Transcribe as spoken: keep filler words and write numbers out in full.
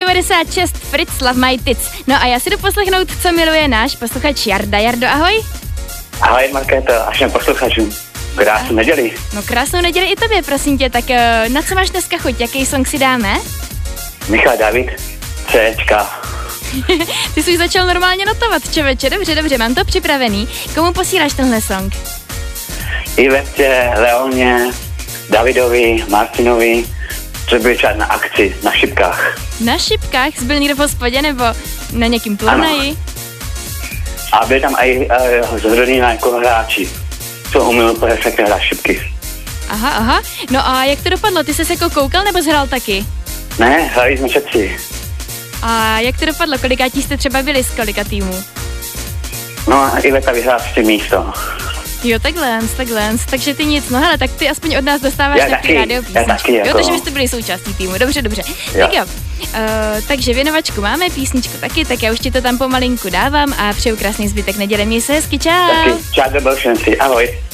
devadesát šest Fritz Love My Tits. No a já si jdu poslechnout, co miluje náš posluchač Jarda. Jardo, ahoj. Ahoj Markéto, a všem posluchačům. Krásnou neděli. No krásnou neděli i tobě, prosím tě. Tak na co máš dneska chuť? Jaký song si dáme? Michal David, Cčka. Ty jsi už začal normálně notovat, čověče. Dobře, dobře, mám to připravený. Komu posíláš tenhle song? Ivetě, Leoně, Davidovi, Martinovi, co byli třeba na akci, na šipkách. Na šipkách? Jsi byl někdo v hospodě nebo na někým turnaji? A byl tam i uh, zhodný jako hráči, co uměl perfektně hrát šipky. Aha, aha. No a jak to dopadlo? Ty jsi jako koukal nebo zhrál taky? Ne, hráli jsme všetci. A jak to dopadlo? Kolikátí jste třeba byli z kolika týmů? No a Iveta vyhrál třetí místo. Jo, takhle, takhle, takže ty nic, no hele, tak ty aspoň od nás dostáváš já taky taky, rádio písničku. Já taky, jako jo, takže byste byli součástí týmu, dobře, dobře. Jo. Tak jo, uh, takže věnovačku máme, písničku taky, tak já už ti to tam pomalinku dávám a přeju krásný zbytek neděle, měj se hezky, čau. Taky, čau, do si, ahoj.